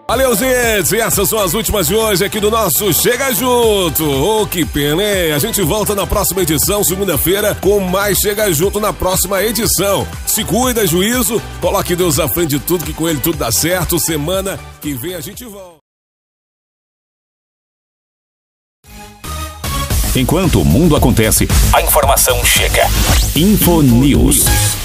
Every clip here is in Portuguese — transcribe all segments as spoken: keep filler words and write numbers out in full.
Valeu, gente! E essas são as últimas de hoje aqui do nosso Chega Junto. Oh, que pena, hein? A gente volta na próxima edição, segunda-feira, com mais Chega Junto na próxima edição. Se cuida, juízo, coloque Deus à frente de tudo, que com ele tudo dá certo. Semana que vem a gente volta. Enquanto o mundo acontece, a informação chega. Infonews.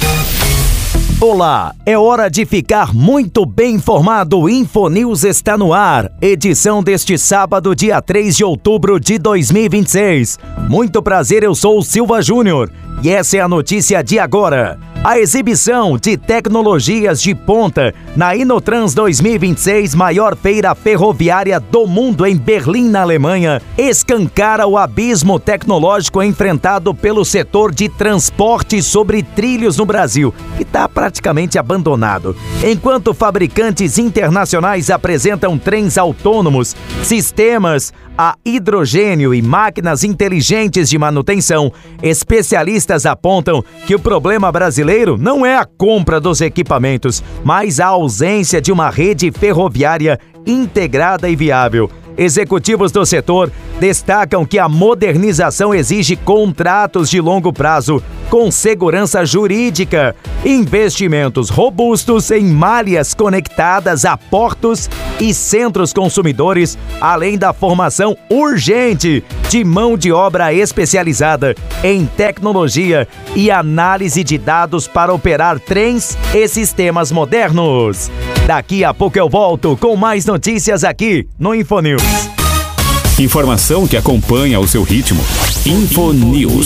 Olá, é hora de ficar muito bem informado. O Infonews está no ar. Edição deste sábado, dia três de outubro de dois mil e vinte e seis. Muito prazer, eu sou o Silva Júnior e essa é a notícia de agora. A exibição de tecnologias de ponta na Inotrans dois mil e vinte e seis, maior feira ferroviária do mundo em Berlim, na Alemanha, escancara o abismo tecnológico enfrentado pelo setor de transporte sobre trilhos no Brasil, que está praticamente abandonado. Enquanto fabricantes internacionais apresentam trens autônomos, sistemas a hidrogênio e máquinas inteligentes de manutenção, especialistas apontam que o problema brasileiro não é a compra dos equipamentos, mas a ausência de uma rede ferroviária integrada e viável. Executivos do setor destacam que a modernização exige contratos de longo prazo com segurança jurídica, investimentos robustos em malhas conectadas a portos e centros consumidores, além da formação urgente de mão de obra especializada em tecnologia e análise de dados para operar trens e sistemas modernos. Daqui a pouco eu volto com mais notícias aqui no Infonews. Informação que acompanha o seu ritmo. Infonews.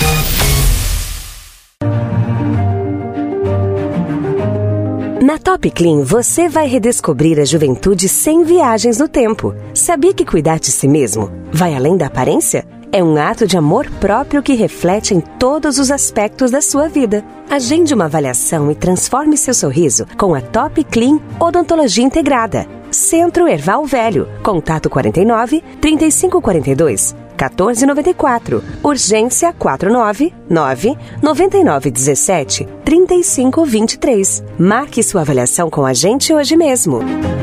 Na Top Clean, você vai redescobrir a juventude sem viagens no tempo. Sabia que cuidar de si mesmo vai além da aparência? É um ato de amor próprio que reflete em todos os aspectos da sua vida. Agende uma avaliação e transforme seu sorriso com a Top Clean Odontologia Integrada. Centro Erval Velho. Contato quarenta e nove, trinta e cinco quarenta e dois, quatorze noventa e quatro. Urgência quatro nove nove, noventa e nove dezessete, trinta e cinco vinte e três. Marque sua avaliação com a gente hoje mesmo.